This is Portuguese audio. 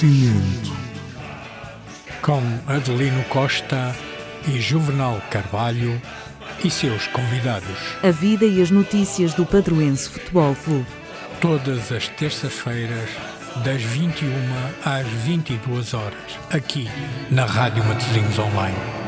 Nascimento, com Adelino Costa e Juvenal Carvalho e seus convidados. A vida e as notícias do Padroense Futebol Clube. Todas as terças-feiras, das 21 às 22 horas, aqui na Rádio Matosinhos Online.